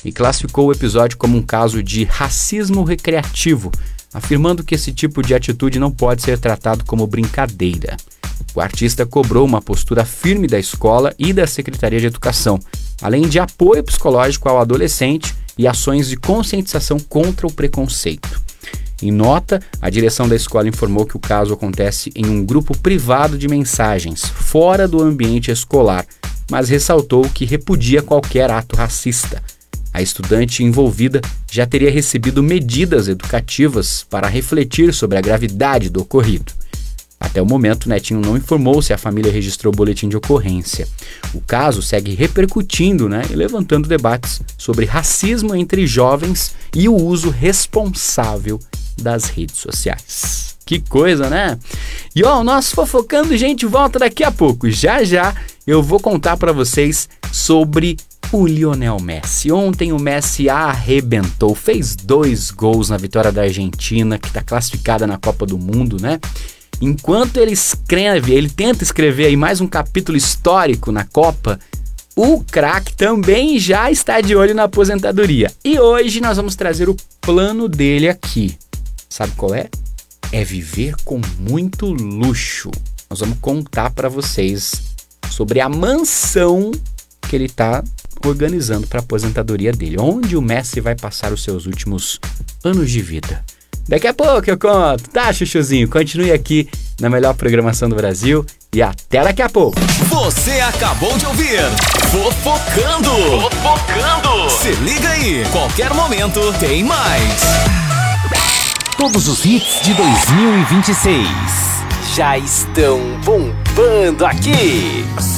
e classificou o episódio como um caso de racismo recreativo, afirmando que esse tipo de atitude não pode ser tratado como brincadeira. O artista cobrou uma postura firme da escola e da Secretaria de Educação, além de apoio psicológico ao adolescente e ações de conscientização contra o preconceito. Em nota, a direção da escola informou que o caso acontece em um grupo privado de mensagens, fora do ambiente escolar, mas ressaltou que repudia qualquer ato racista. A estudante envolvida já teria recebido medidas educativas para refletir sobre a gravidade do ocorrido. Até o momento, o Netinho não informou se a família registrou o boletim de ocorrência. O caso segue repercutindo, e levantando debates sobre racismo entre jovens e o uso responsável das redes sociais. Que coisa, né? E o nosso Fofocando, gente, volta daqui a pouco. Já eu vou contar para vocês sobre o Lionel Messi. Ontem o Messi arrebentou, fez 2 gols na vitória da Argentina, que está classificada na Copa do Mundo, Enquanto ele tenta escrever aí mais um capítulo histórico na Copa, o craque também já está de olho na aposentadoria. E hoje nós vamos trazer o plano dele aqui. Sabe qual é? É viver com muito luxo. Nós vamos contar para vocês sobre a mansão que ele está organizando para a aposentadoria dele, onde o Messi vai passar os seus últimos anos de vida. Daqui a pouco eu conto, tá, chuchuzinho? Continue aqui na melhor programação do Brasil e até daqui a pouco. Você acabou de ouvir Fofocando. Se liga aí, qualquer momento tem mais. Todos os hits de 2026 já estão bombando aqui.